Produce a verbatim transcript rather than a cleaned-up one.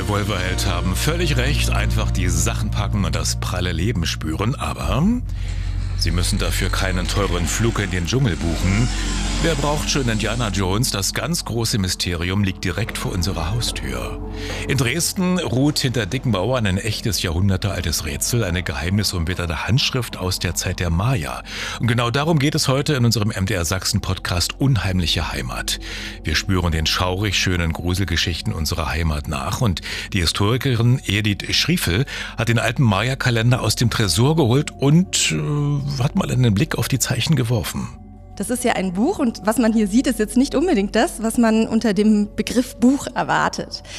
Revolverheld haben völlig recht, einfach die Sachen packen und das pralle Leben spüren, aber Sie müssen dafür keinen teuren Flug in den Dschungel buchen. Wer braucht schon Indiana Jones? Das ganz große Mysterium liegt direkt vor unserer Haustür. In Dresden ruht hinter dicken Mauern ein echtes jahrhundertealtes Rätsel, eine geheimnisumwitterte Handschrift aus der Zeit der Maya. Und genau darum geht es heute in unserem M D R Sachsen Podcast Unheimliche Heimat. Wir spüren den schaurig schönen Gruselgeschichten unserer Heimat nach und die Historikerin Edith Schriefel hat den alten Maya-Kalender aus dem Tresor geholt und äh, hat mal einen Blick auf die Zeichen geworfen. Das ist ja ein Buch und was man hier sieht, ist jetzt nicht unbedingt das, was man unter dem Begriff Buch erwartet.